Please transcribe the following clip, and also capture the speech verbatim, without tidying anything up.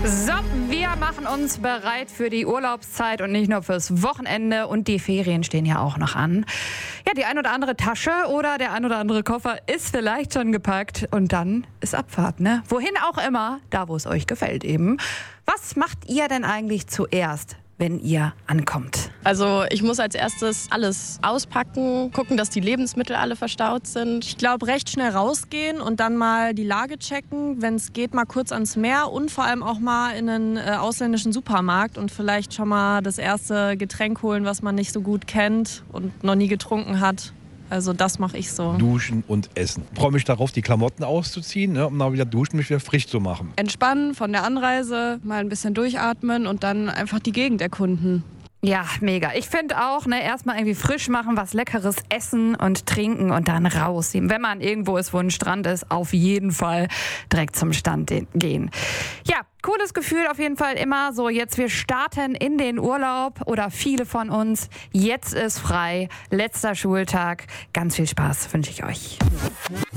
So, wir machen uns bereit für die Urlaubszeit und nicht nur fürs Wochenende, und die Ferien stehen ja auch noch an. Ja, die ein oder andere Tasche oder der ein oder andere Koffer ist vielleicht schon gepackt und dann ist Abfahrt, ne? Wohin auch immer, da wo es euch gefällt eben. Was macht ihr denn eigentlich zuerst, wenn ihr ankommt? Also ich muss als erstes alles auspacken, gucken, dass die Lebensmittel alle verstaut sind. Ich glaube, recht schnell rausgehen und dann mal die Lage checken, wenn es geht, mal kurz ans Meer und vor allem auch mal in einen äh, ausländischen Supermarkt und vielleicht schon mal das erste Getränk holen, was man nicht so gut kennt und noch nie getrunken hat. Also das mache ich so. Duschen und essen. Ich freue mich darauf, die Klamotten auszuziehen, ne, um dann wieder duschen, mich wieder frisch zu machen. Entspannen von der Anreise, mal ein bisschen durchatmen und dann einfach die Gegend erkunden. Ja, mega. Ich finde auch, ne, erstmal irgendwie frisch machen, was Leckeres essen und trinken und dann rausziehen. Wenn man irgendwo ist, wo ein Strand ist, auf jeden Fall direkt zum Strand gehen. Ja, cooles Gefühl auf jeden Fall immer so. Jetzt, wir starten in den Urlaub oder viele von uns. Jetzt ist frei, letzter Schultag. Ganz viel Spaß wünsche ich euch.